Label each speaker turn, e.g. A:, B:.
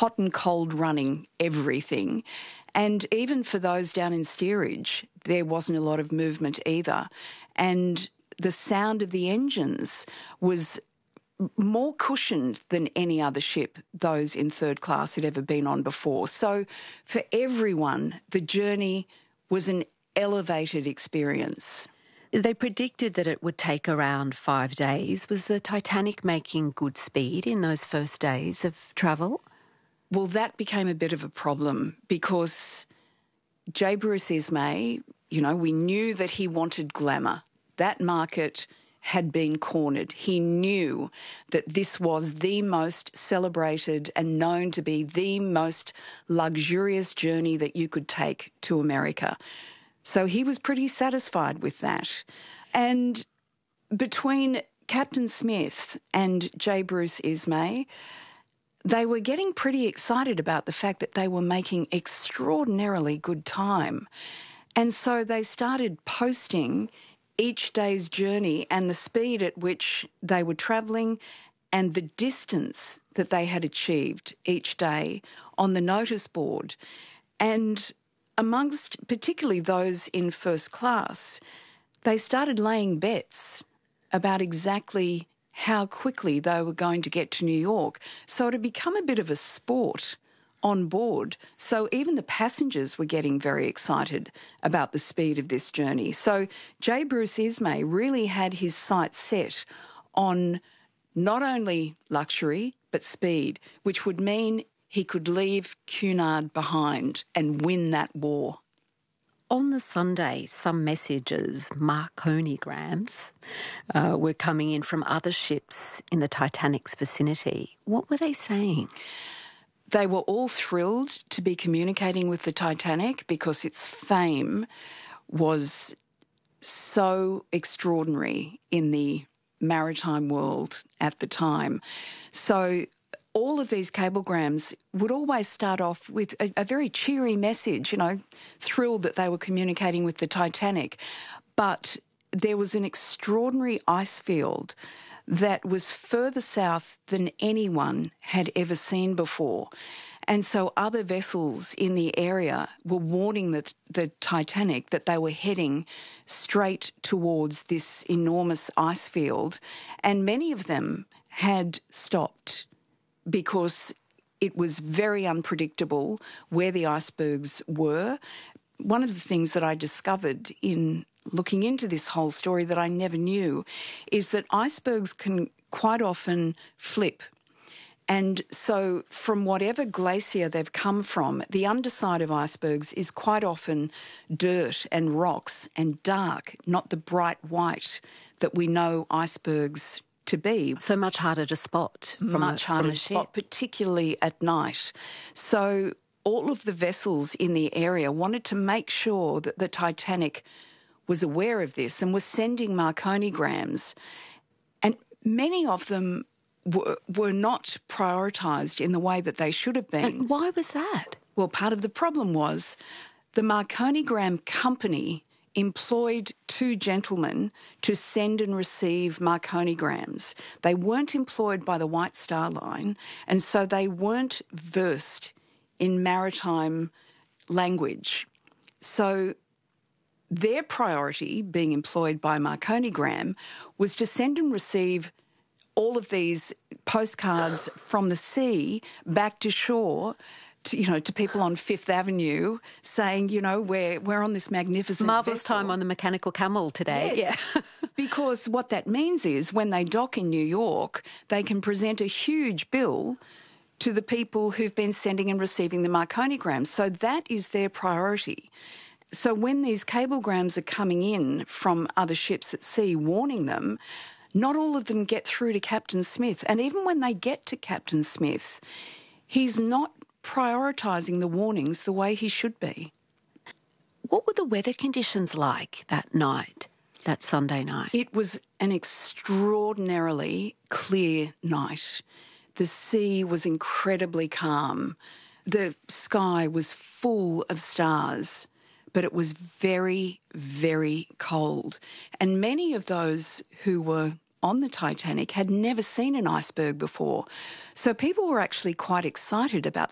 A: hot and cold running everything. And even for those down in steerage, there wasn't a lot of movement either. And the sound of the engines was more cushioned than any other ship those in third class had ever been on before. So for everyone, the journey was an elevated experience.
B: They predicted that it would take around 5 days. Was the Titanic making good speed in those first days of travel?
A: Well, that became a bit of a problem because J. Bruce Ismay, we knew that he wanted glamour. That market had been cornered. He knew that this was the most celebrated and known to be the most luxurious journey that you could take to America. So he was pretty satisfied with that. And between Captain Smith and J. Bruce Ismay, they were getting pretty excited about the fact that they were making extraordinarily good time. And so they started posting each day's journey and the speed at which they were travelling and the distance that they had achieved each day on the notice board. And amongst particularly those in first class, they started laying bets about exactly how quickly they were going to get to New York. So it had become a bit of a sport on board. So even the passengers were getting very excited about the speed of this journey. So J. Bruce Ismay really had his sights set on not only luxury, but speed, which would mean he could leave Cunard behind and win that war.
B: On the Sunday, some messages, Marconigrams, were coming in from other ships in the Titanic's vicinity. What were they saying?
A: They were all thrilled to be communicating with the Titanic because its fame was so extraordinary in the maritime world at the time. So all of these cablegrams would always start off with a very cheery message, thrilled that they were communicating with the Titanic. But there was an extraordinary ice field that was further south than anyone had ever seen before. And so other vessels in the area were warning the Titanic that they were heading straight towards this enormous ice field. And many of them had stopped because it was very unpredictable where the icebergs were. One of the things that I discovered in looking into this whole story that I never knew is that icebergs can quite often flip. And so from whatever glacier they've come from, the underside of icebergs is quite often dirt and rocks and dark, not the bright white that we know icebergs to be.
B: So much harder to spot from a ship,
A: particularly at night. So all of the vessels in the area wanted to make sure that the Titanic was aware of this and was sending Marconigrams. And many of them were not prioritised in the way that they should have been.
B: And why was that?
A: Well, part of the problem was the Marconigram company employed two gentlemen to send and receive Marconigrams. They weren't employed by the White Star Line, and so they weren't versed in maritime language. So their priority, being employed by Marconigram, was to send and receive all of these postcards from the sea back to shore to people on Fifth Avenue saying, we're on this magnificent
B: marvellous
A: vessel.
B: time on the mechanical camel today.
A: Yes. Yeah. Because what that means is when they dock in New York, they can present a huge bill to the people who've been sending and receiving the Marconigrams. So that is their priority. So when these cablegrams are coming in from other ships at sea warning them, not all of them get through to Captain Smith. And even when they get to Captain Smith, he's not prioritising the warnings the way he should be.
B: What were the weather conditions like that night, that Sunday night?
A: It was an extraordinarily clear night. The sea was incredibly calm. The sky was full of stars, but it was very, very cold. And many of those who were on the Titanic had never seen an iceberg before. So people were actually quite excited about